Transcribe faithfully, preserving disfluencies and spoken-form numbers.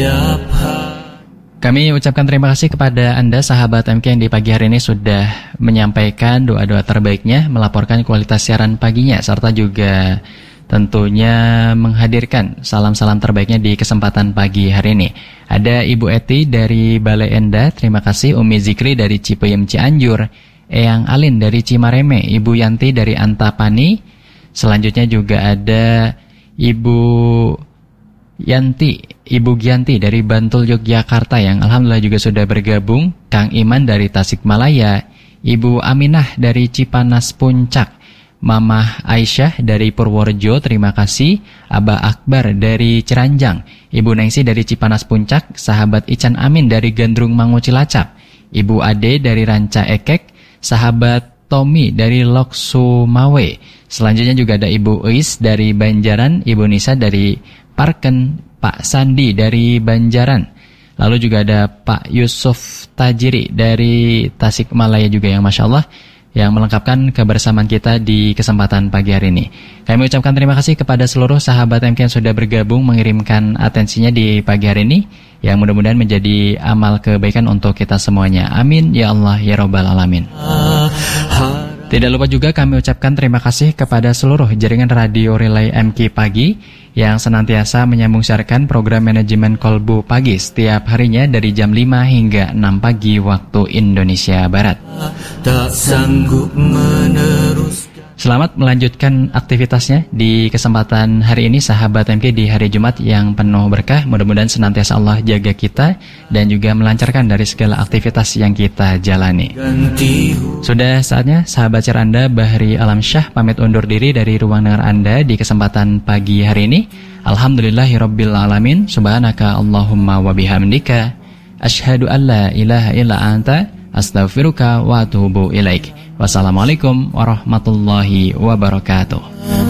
setiap hari. Kami ucapkan terima kasih kepada Anda sahabat M K yang di pagi hari ini sudah menyampaikan doa-doa terbaiknya, melaporkan kualitas siaran paginya, serta juga tentunya menghadirkan salam-salam terbaiknya di kesempatan pagi hari ini. Ada Ibu Eti dari Balai Enda, terima kasih. Umi Zikri dari Cipayung Cianjur, Eyang Alin dari Cimareme, Ibu Yanti dari Antapani. Selanjutnya juga ada Ibu Yanti, Ibu Gianti dari Bantul Yogyakarta yang alhamdulillah juga sudah bergabung. Kang Iman dari Tasikmalaya, Ibu Aminah dari Cipanas Puncak, Mamah Aisyah dari Purworejo, terima kasih. Abah Akbar dari Ciranjang, Ibu Nengsi dari Cipanas Puncak, sahabat Ican Amin dari Gandrung Mangu Cilacap, Ibu Ade dari Ranca Ekek, sahabat Tommy dari Lok Sumawe. Selanjutnya juga ada Ibu Uis dari Banjaran, Ibu Nisa dari Parken, Pak Sandi dari Banjaran. Lalu juga ada Pak Yusuf Tajiri dari Tasikmalaya juga yang Masya Allah yang melengkapkan kebersamaan kita di kesempatan pagi hari ini. Kami ucapkan terima kasih kepada seluruh sahabat M K yang sudah bergabung mengirimkan atensinya di pagi hari ini, yang mudah-mudahan menjadi amal kebaikan untuk kita semuanya. Amin ya Allah ya Rabbal Alamin. Tidak lupa juga kami ucapkan terima kasih kepada seluruh jaringan radio Relay M K Pagi yang senantiasa menyambung siarkan program manajemen Kolbu Pagi setiap harinya dari jam lima hingga enam pagi waktu Indonesia Barat. Tak sanggup meneruskan. Selamat melanjutkan aktivitasnya di kesempatan hari ini sahabat M K di hari Jumat yang penuh berkah. Mudah-mudahan senantiasa Allah jaga kita dan juga melancarkan dari segala aktivitas yang kita jalani. Sudah saatnya sahabat cer Anda Bahri Alamsyah pamit undur diri dari ruang dengar Anda di kesempatan pagi hari ini. Alhamdulillahirabbil alamin. Subhanaka Allahumma wa bihamdika asyhadu an la ilaha illa anta astaghfiruka wa atubu ilaik. Wassalamualaikum warahmatullahi wabarakatuh.